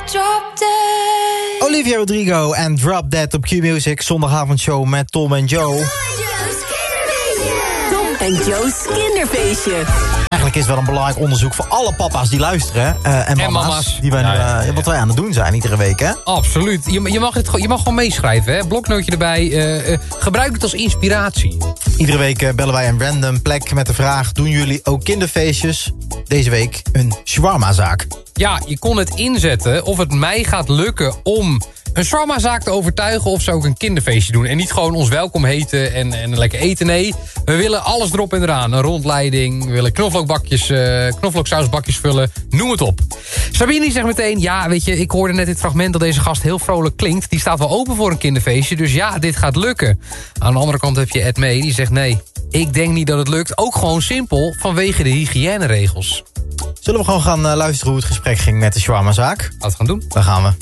Olivia Rodrigo en Drop Dead op Q-Music. Zondagavondshow met Tom en Joe. Tom en Joe's kinderfeestje. Eigenlijk is het wel een belangrijk onderzoek voor alle papa's die luisteren. En mama's. Die wij nu, wat wij aan het doen zijn iedere week, hè? Absoluut. Je mag gewoon meeschrijven, hè? Bloknootje erbij. Gebruik het als inspiratie. Iedere week bellen wij een random plek met de vraag: doen jullie ook kinderfeestjes? Deze week een shawarma-zaak. Ja, je kon het inzetten of het mij gaat lukken om een shawarma-zaak te overtuigen of ze ook een kinderfeestje doen. En niet gewoon ons welkom heten en lekker eten. Nee, we willen alles erop en eraan. Een rondleiding, we willen knoflooksausbakjes vullen. Noem het op. Sabine zegt meteen, ja, weet je, ik hoorde net dit fragment dat deze gast heel vrolijk klinkt. Die staat wel open voor een kinderfeestje, dus ja, dit gaat lukken. Aan de andere kant heb je Ed mee, die zegt nee, ik denk niet dat het lukt. Ook gewoon simpel, vanwege de hygiëneregels. Zullen we gewoon gaan luisteren hoe het gesprek ging met de shawarma-zaak? Laten we het gaan doen. Daar gaan we.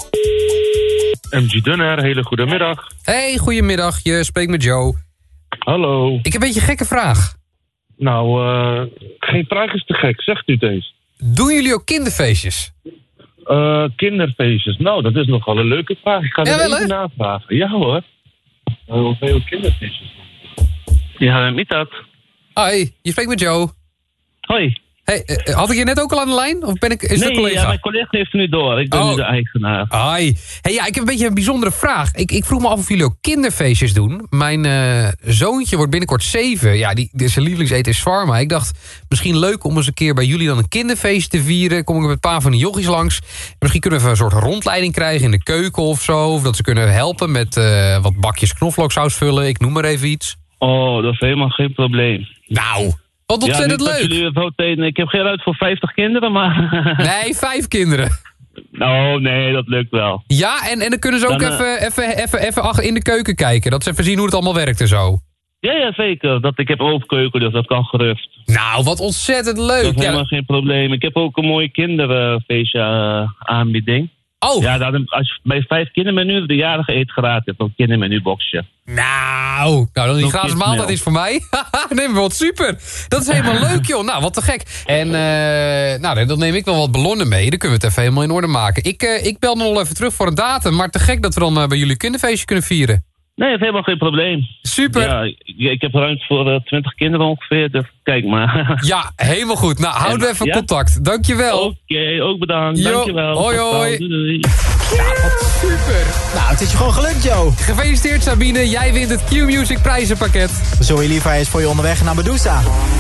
MG Dunner, hele goede middag. Hey, goedemiddag. Je spreekt met Joe. Hallo. Ik heb een beetje een gekke vraag. Nou, geen vraag is te gek, zegt u het eens. Doen jullie ook kinderfeestjes? Kinderfeestjes, nou, dat is nogal een leuke vraag. Ik ga er even navragen. Ja hoor. Hoeveel kinderfeestjes? Ja, met dat. Hoi, je spreekt met Joe. Hoi. Hey, had ik je net ook al aan de lijn? Of is het een collega? Ja, mijn collega heeft er nu door. Ik ben nu de eigenaar. Hoi. Hey, ja, ik heb een beetje een bijzondere vraag. Ik vroeg me af of jullie ook kinderfeestjes doen. Mijn zoontje wordt binnenkort 7. Ja, zijn lievelingseten is shawarma. Ik dacht, misschien leuk om eens een keer bij jullie dan een kinderfeest te vieren. Kom ik met een paar van die jochies langs. Misschien kunnen we een soort rondleiding krijgen in de keuken of zo. Of dat ze kunnen helpen met wat bakjes knoflooksaus vullen. Ik noem maar even iets. Oh, dat is helemaal geen probleem. Nou, wat ontzettend leuk. Ik heb geen ruit voor 50 kinderen, maar... Nee, 5 kinderen. Nou, nee, dat lukt wel. Ja, en dan kunnen ze ook even in de keuken kijken. Dat ze even zien hoe het allemaal werkt en zo. Ja, zeker. Ik heb overkeuken, dus dat kan gerust. Nou, wat ontzettend leuk. Dat is helemaal geen probleem. Ik heb ook een mooie kinderfeestje aanbieding. Oh. Ja, als je bij 5 kindermenu de jarige eet gratis. Een kindermenuboxje. Nou, dan die gratis maaltijd is voor mij. Nee, wat super. Dat is helemaal leuk, joh. Nou, wat te gek. En dan neem ik wel wat ballonnen mee. Dan kunnen we het even helemaal in orde maken. Ik bel nog wel even terug voor een datum. Maar te gek dat we dan bij jullie kinderfeestje kunnen vieren. Nee, dat is helemaal geen probleem. Super. Ja, ik heb ruimte voor 20 kinderen ongeveer, dus kijk maar. Ja, helemaal goed. Nou, houden we even contact. Dankjewel. Oké, ook bedankt. Dankjewel. Hoi, hoi. Doei. Ja, wat super. Nou, het is je gewoon gelukt, Joe. Gefeliciteerd, Sabine. Jij wint het Q-Music prijzenpakket. Zoe Levi is voor je onderweg naar Medusa.